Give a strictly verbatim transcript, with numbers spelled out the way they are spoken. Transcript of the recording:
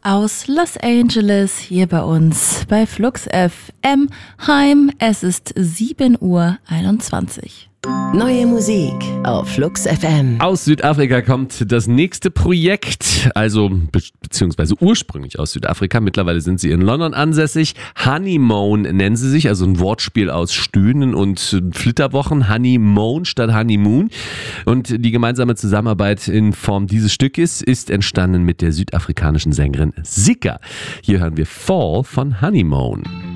aus Los Angeles hier bei uns bei Flux F M Heim. Es ist sieben Uhr einundzwanzig. Neue Musik auf Flux F M. Aus Südafrika kommt das nächste Projekt, also be- beziehungsweise ursprünglich aus Südafrika. Mittlerweile sind sie in London ansässig. Honeymoon nennen sie sich, also ein Wortspiel aus Stöhnen und Flitterwochen. Honeymoon statt Honeymoon. Und die gemeinsame Zusammenarbeit in Form dieses Stückes ist entstanden mit der südafrikanischen Sängerin Sika. Hier hören wir Fall von Honeymoon.